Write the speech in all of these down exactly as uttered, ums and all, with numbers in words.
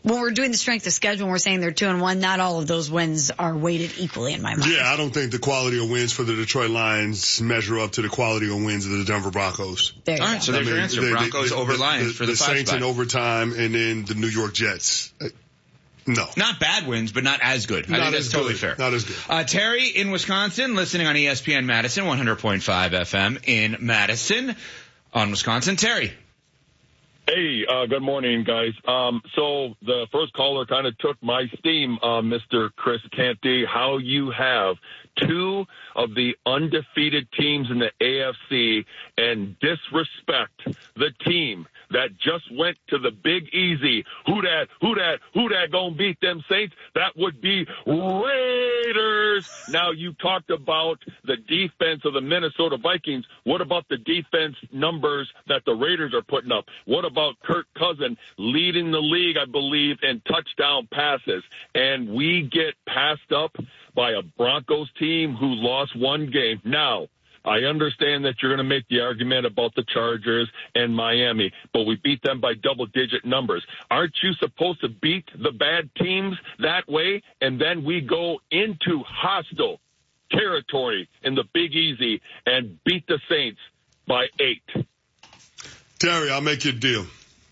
when we're doing the strength of schedule and we're saying they're two and one, not all of those wins are weighted equally in my mind. Yeah, I don't think the quality of wins for the Detroit Lions measure up to the quality of wins of the Denver Broncos. There you all right, go. so there's I mean, your answer. they, Broncos they, over the, Lions the, for the, the five Saints spot. in overtime, and then the New York Jets. No. Not bad wins, but not as good. I Not think that's as totally good. fair. Not as good. Uh, Terry in Wisconsin, listening on E S P N Madison, one hundred point five F M in Madison on Wisconsin. Terry. Hey, uh, good morning, guys. Um, so the first caller kind of took my steam, uh, Mister Chris Canty, how you have two of the undefeated teams in the A F C and disrespect the team that just went to the Big Easy. Who that, who that, who that gonna beat them Saints? That would be Raiders. Now, you talked about the defense of the Minnesota Vikings. What about the defense numbers that the Raiders are putting up? What about Kirk Cousins leading the league, I believe, in touchdown passes? And we get passed up by a Broncos team who lost one game. Now, I understand that you're going to make the argument about the Chargers and Miami, but we beat them by double-digit numbers. Aren't you supposed to beat the bad teams that way? And then we go into hostile territory in the Big Easy and beat the Saints by eight. Terry, I'll make you a deal.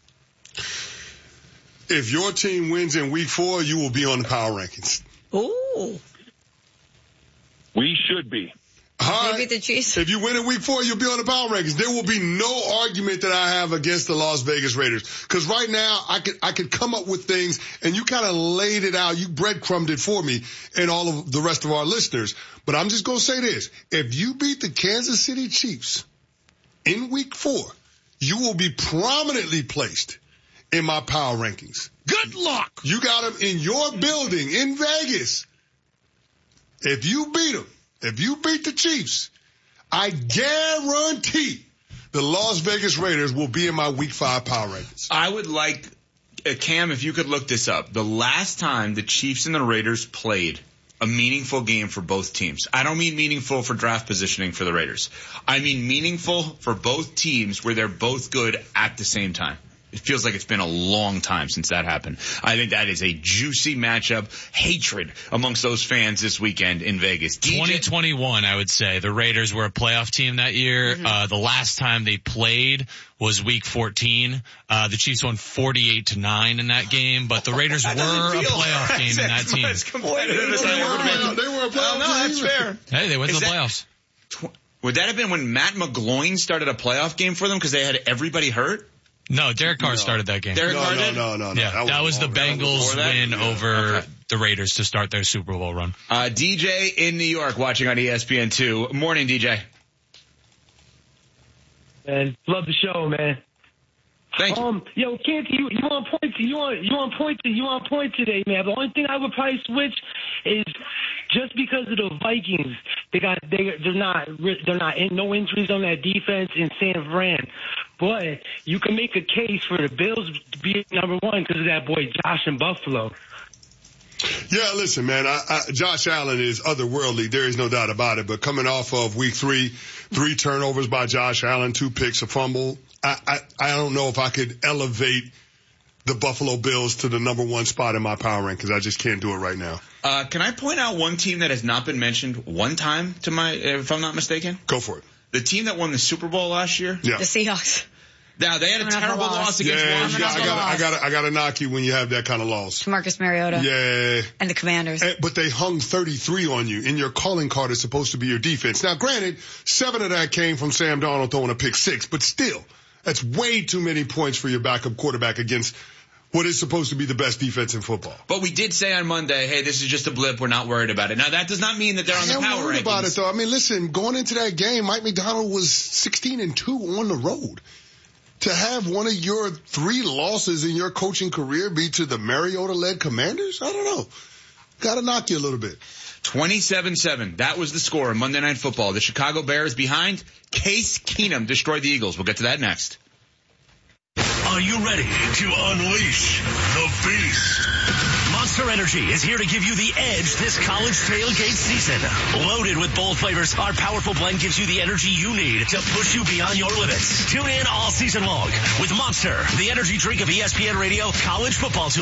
If your team wins in week four, you will be on the power rankings. Ooh. We should be. Right. Maybe the Chiefs. If you win in week four, you'll be on the power rankings. There will be no argument that I have against the Las Vegas Raiders. Cause right now I could, I could come up with things and you kind of laid it out. You breadcrumbed it for me and all of the rest of our listeners. But I'm just going to say this. If you beat the Kansas City Chiefs in week four, you will be prominently placed in my power rankings. Good luck. You got them in your building in Vegas. If you beat them, if you beat the Chiefs, I guarantee the Las Vegas Raiders will be in my week five power rankings. I would like, uh, Cam, if you could look this up. The last time the Chiefs and the Raiders played a meaningful game for both teams. I don't mean meaningful for draft positioning for the Raiders. I mean meaningful for both teams where they're both good at the same time. It feels like it's been a long time since that happened. I think that is a juicy matchup. Hatred amongst those fans this weekend in Vegas. twenty twenty-one, I would say. The Raiders were a playoff team that year. Mm-hmm. Uh, the last time they played was week fourteen. Uh, the Chiefs won forty-eight to nine in that game, but the Raiders were a playoff team in that team. Competitive as I ever been. They were a playoff well, no, that's team. fair. Hey, they went is to the that, playoffs. Tw- would that have been when Matt McGloin started a playoff game for them because they had everybody hurt? No, Derek Carr no. started that game. Derek no, Carr no, did? no, no, no. Yeah, that was, that was the Bengals win yeah. over okay. the Raiders to start their Super Bowl run. Uh, D J in New York watching on E S P N two. Morning, D J. Man, love the show, man. Thank you. Um, yo, Canty, you, you on point? You on you on point? You on point today, man. The only thing I would probably switch is just because of the Vikings. They got they they're not they're not in no injuries on that defense in San Fran. But you can make a case for the Bills to be number one because of that boy Josh in Buffalo. Yeah, listen, man, I, I, Josh Allen is otherworldly. There is no doubt about it. But coming off of week three, three turnovers by Josh Allen, two picks, a fumble, I, I, I don't know if I could elevate the Buffalo Bills to the number one spot in my power rank because I just can't do it right now. Uh, can I point out one team that has not been mentioned one time to my, if I'm not mistaken? Go for it. The team that won the Super Bowl last year? Yeah. The Seahawks. Now, they had a terrible loss. loss against yeah, Washington. Yeah, I got I got I got to knock you when you have that kind of loss. To Marcus Mariota. Yeah. And the Commanders. And, but they hung thirty-three on you, and your calling card is supposed to be your defense. Now, granted, seven of that came from Sam Darnold throwing a pick six, but still, that's way too many points for your backup quarterback against what is supposed to be the best defense in football. But we did say on Monday, hey, this is just a blip. We're not worried about it. Now, that does not mean that they're on the power rankings. I'm worried about it, though. I mean, listen, going into that game, Mike McDonald was sixteen and two on the road. To have one of your three losses in your coaching career be to the Mariota-led Commanders? I don't know. Got to knock you a little bit. twenty-seven seven. That was the score in Monday Night Football. The Chicago Bears behind. Case Keenum destroyed the Eagles. We'll get to that next. Are you ready to unleash the beast? Monster Energy is here to give you the edge this college tailgate season. Loaded with bold flavors, our powerful blend gives you the energy you need to push you beyond your limits. Tune in all season long with Monster, the energy drink of E S P N Radio College Football Tour.